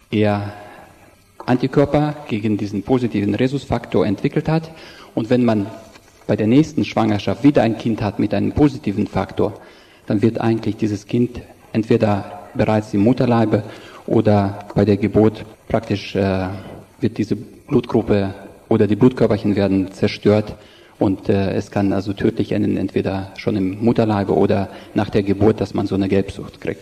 er Antikörper gegen diesen positiven Rhesusfaktor entwickelt hat. Und wenn man bei der nächsten Schwangerschaft wieder ein Kind hat mit einem positiven Faktor, dann wird eigentlich dieses Kind entweder bereits im Mutterleibe oder bei der Geburt praktisch wird diese Blutgruppe oder die Blutkörperchen werden zerstört und es kann also tödlich enden, entweder schon im Mutterleibe oder nach der Geburt, dass man so eine Gelbsucht kriegt.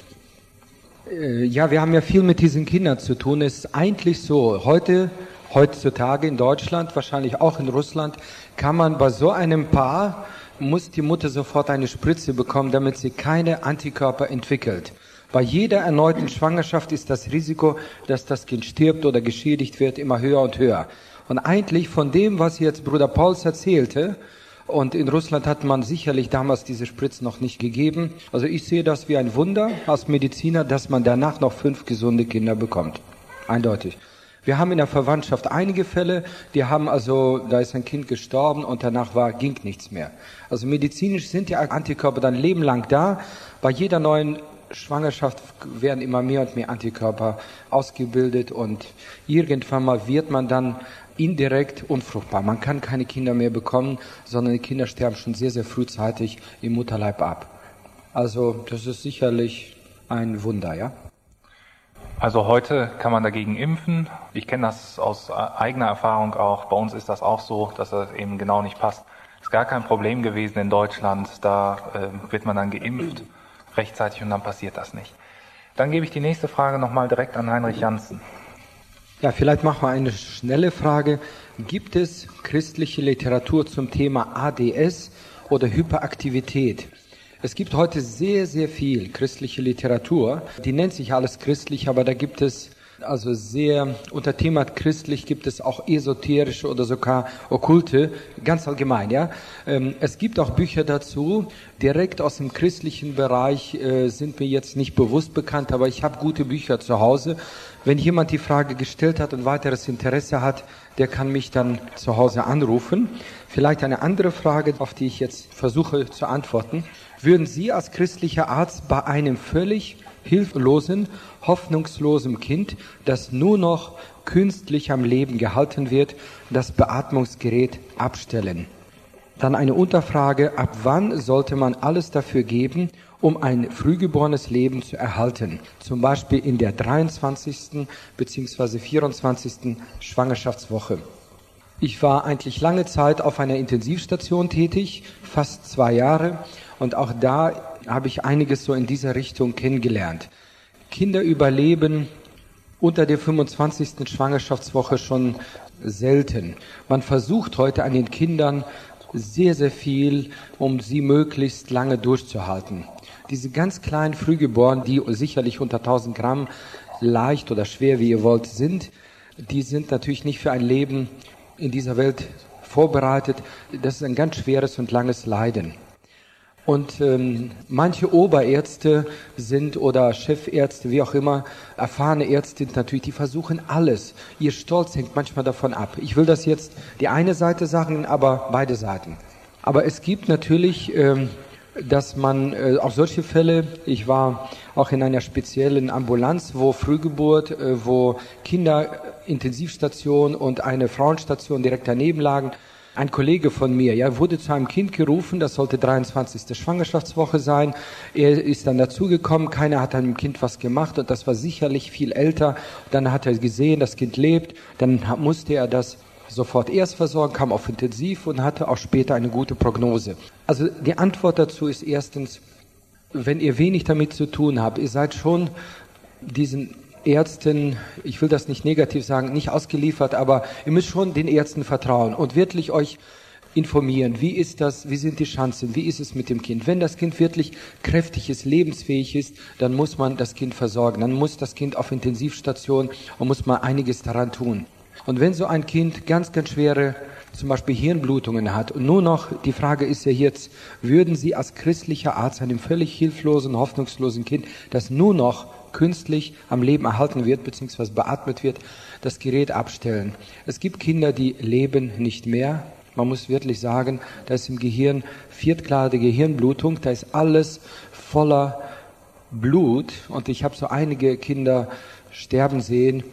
Ja, wir haben ja viel mit diesen Kindern zu tun. Es ist eigentlich so, heutzutage in Deutschland, wahrscheinlich auch in Russland, kann man bei so einem Paar, muss die Mutter sofort eine Spritze bekommen, damit sie keine Antikörper entwickelt. Bei jeder erneuten Schwangerschaft ist das Risiko, dass das Kind stirbt oder geschädigt wird, immer höher und höher. Und eigentlich von dem, was jetzt Bruder Pauls erzählte, und in Russland hat man sicherlich damals diese Spritze noch nicht gegeben. Also ich sehe das wie ein Wunder als Mediziner, dass man danach noch 5 gesunde Kinder bekommt. Eindeutig. Wir haben in der Verwandtschaft einige Fälle, da ist ein Kind gestorben und danach ging nichts mehr. Also medizinisch sind die Antikörper dann Leben lang da. Bei jeder neuen Schwangerschaft werden immer mehr und mehr Antikörper ausgebildet und irgendwann mal wird man dann indirekt unfruchtbar. Man kann keine Kinder mehr bekommen, sondern die Kinder sterben schon sehr, sehr frühzeitig im Mutterleib ab. Also das ist sicherlich ein Wunder, ja? Also heute kann man dagegen impfen. Ich kenne das aus eigener Erfahrung auch. Bei uns ist das auch so, dass das eben genau nicht passt. Ist gar kein Problem gewesen in Deutschland. Da wird man dann geimpft rechtzeitig und dann passiert das nicht. Dann gebe ich die nächste Frage nochmal direkt an Heinrich Janssen. Ja, vielleicht machen wir eine schnelle Frage. Gibt es christliche Literatur zum Thema ADS oder Hyperaktivität? Es gibt heute sehr, sehr viel christliche Literatur. Die nennt sich alles christlich, aber da gibt es unter Thema christlich gibt es auch esoterische oder sogar okkulte, ganz allgemein, ja. Es gibt auch Bücher dazu, direkt aus dem christlichen Bereich sind mir jetzt nicht bewusst bekannt, aber ich habe gute Bücher zu Hause. Wenn jemand die Frage gestellt hat und weiteres Interesse hat, der kann mich dann zu Hause anrufen. Vielleicht eine andere Frage, auf die ich jetzt versuche zu antworten. Würden Sie als christlicher Arzt bei einem völlig hilflosen, hoffnungslosen Kind, das nur noch künstlich am Leben gehalten wird, das Beatmungsgerät abstellen? Dann eine Unterfrage, ab wann sollte man alles dafür geben, um ein frühgeborenes Leben zu erhalten? Zum Beispiel in der 23. bzw. 24. Schwangerschaftswoche. Ich war eigentlich lange Zeit auf einer Intensivstation tätig, fast 2 Jahre, und auch da habe ich einiges so in dieser Richtung kennengelernt. Kinder überleben unter der 25. Schwangerschaftswoche schon selten. Man versucht heute an den Kindern sehr, sehr viel, um sie möglichst lange durchzuhalten. Diese ganz kleinen Frühgeborenen, die sicherlich unter 1000 Gramm leicht oder schwer, wie ihr wollt, sind, die sind natürlich nicht für ein Leben in dieser Welt vorbereitet. Das ist ein ganz schweres und langes Leiden. Und manche Oberärzte sind oder Chefärzte, wie auch immer, erfahrene Ärzte natürlich, die versuchen alles. Ihr Stolz hängt manchmal davon ab. Ich will das jetzt die eine Seite sagen, aber beide Seiten. Aber es gibt natürlich, dass man auch solche Fälle, ich war auch in einer speziellen Ambulanz, wo Frühgeburt, wo Kinderintensivstation und eine Frauenstation direkt daneben lagen. Ein Kollege von mir, wurde zu einem Kind gerufen, das sollte 23. Schwangerschaftswoche sein. Er ist dann dazugekommen, keiner hat an dem Kind was gemacht und das war sicherlich viel älter. Dann hat er gesehen, das Kind lebt, dann musste er das sofort erst versorgen, kam auf Intensiv und hatte auch später eine gute Prognose. Also die Antwort dazu ist erstens, wenn ihr wenig damit zu tun habt, ihr seid schon diesen Ärzten, ich will das nicht negativ sagen, nicht ausgeliefert, aber ihr müsst schon den Ärzten vertrauen und wirklich euch informieren. Wie ist das? Wie sind die Chancen? Wie ist es mit dem Kind? Wenn das Kind wirklich kräftig ist, lebensfähig ist, dann muss man das Kind versorgen. Dann muss das Kind auf Intensivstation und muss man einiges daran tun. Und wenn so ein Kind ganz, ganz schwere, zum Beispiel Hirnblutungen hat und nur noch, die Frage ist ja jetzt, würden Sie als christlicher Arzt einem völlig hilflosen, hoffnungslosen Kind, das nur noch künstlich am Leben erhalten wird, beziehungsweise beatmet wird, das Gerät abstellen? Es gibt Kinder, die leben nicht mehr. Man muss wirklich sagen, da ist im Gehirn viertgradige Gehirnblutung, da ist alles voller Blut und ich habe so einige Kinder sterben sehen,